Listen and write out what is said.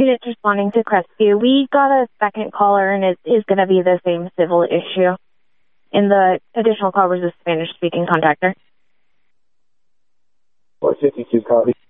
units responding to Crestview. We got a second caller, and it is going to be the same civil issue. And the additional call was a Spanish-speaking contractor. 452, copy.